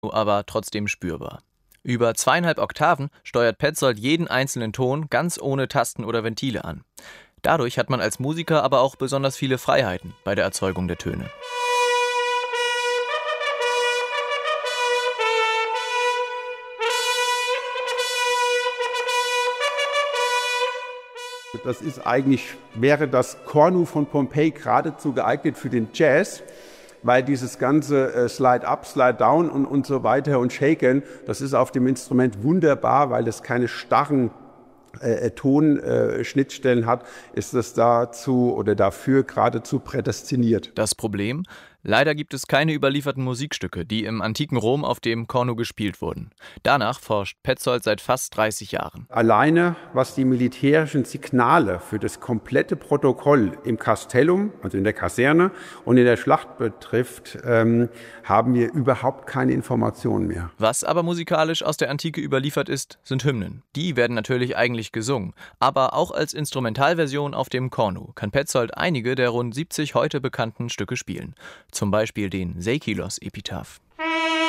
aber trotzdem spürbar. Über 2,5 Oktaven steuert Petzold jeden einzelnen Ton ganz ohne Tasten oder Ventile an. Dadurch hat man als Musiker aber auch besonders viele Freiheiten bei der Erzeugung der Töne. Wäre das Cornu von Pompeii geradezu geeignet für den Jazz, weil dieses ganze Slide-Up, Slide-Down und so weiter und Shaken, das ist auf dem Instrument wunderbar, weil es keine starren Tonschnittstellen hat, ist es dazu oder dafür geradezu prädestiniert. Das Problem? Leider gibt es keine überlieferten Musikstücke, die im antiken Rom auf dem Cornu gespielt wurden. Danach forscht Petzold seit fast 30 Jahren. Alleine, was die militärischen Signale für das komplette Protokoll im Castellum, also in der Kaserne und in der Schlacht betrifft, haben wir überhaupt keine Informationen mehr. Was aber musikalisch aus der Antike überliefert ist, sind Hymnen. Die werden natürlich eigentlich gesungen, aber auch als Instrumentalversion auf dem Cornu kann Petzold einige der rund 70 heute bekannten Stücke spielen. Zum Beispiel den Seikilos-Epitaph.